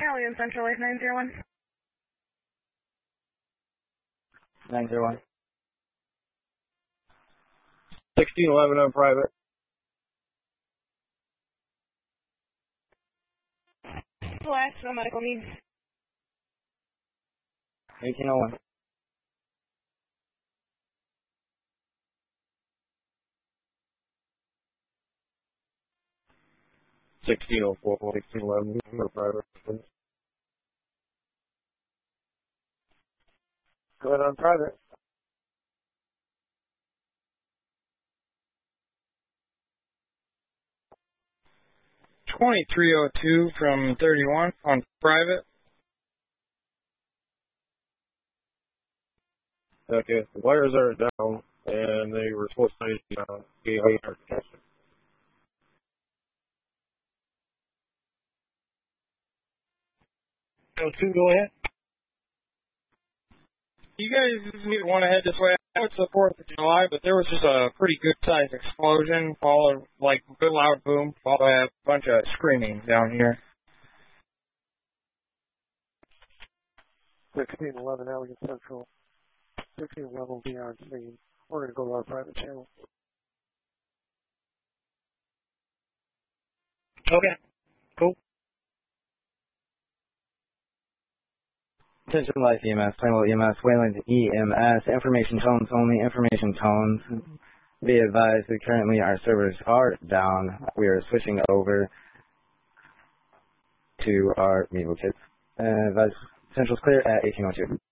Alien Central Life 901. 901. 1611 on private. Relax, no medical needs. 1801. 1604, 1611 on private. Go ahead on private. $23.02 from 31 on private. Okay, the wires are down, and they were supposed to be down. Go ahead. You guys want to head this way. I know it's the 4th of July, but there was just a pretty good-sized explosion, followed, like, a good loud boom, followed by a bunch of screaming down here. 1611 Alien Central. 1611 will be on scene. We're going to go to our private channel. Okay. Cool. Attention Life EMS, Plainville EMS, Wayland EMS, information tones only, information tones. Be advised that currently our servers are down. We are switching over to our Mevo kits. Advise Central's clear at 1802.